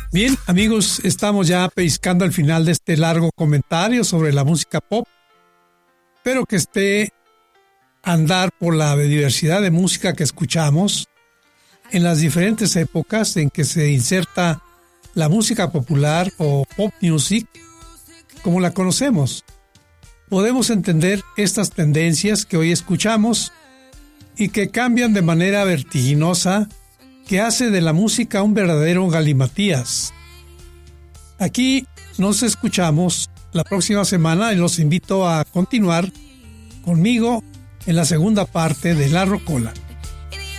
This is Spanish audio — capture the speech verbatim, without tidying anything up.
Bien, amigos, estamos ya pescando al final de este largo comentario sobre la música pop. Espero que esté a andar por la diversidad de música que escuchamos en las diferentes épocas en que se inserta la música popular o pop music, como la conocemos. Podemos entender estas tendencias que hoy escuchamos y que cambian de manera vertiginosa, que hace de la música un verdadero galimatías. Aquí nos escuchamos la próxima semana y los invito a continuar conmigo en la segunda parte de La Rocola.